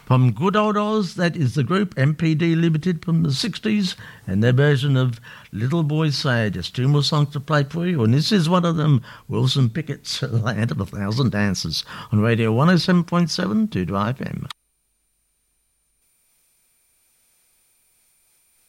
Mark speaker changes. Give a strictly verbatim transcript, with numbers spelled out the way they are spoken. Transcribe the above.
Speaker 1: From good old Oz, that is the group M P D Limited from the sixties and their version of Little Boy Say. Just two more songs to play for you, and this is one of them, Wilson Pickett's Land of a Thousand Dances, on Radio one oh seven point seven Two Drive F M.